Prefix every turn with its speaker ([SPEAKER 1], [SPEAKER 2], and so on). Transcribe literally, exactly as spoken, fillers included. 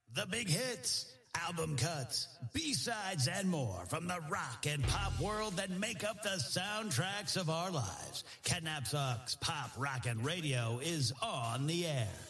[SPEAKER 1] The big hits, album cuts, B-sides, and more from the rock and pop world that make up the soundtracks of our lives. Catnap Sucks Pop Rockin' Radio is on the air.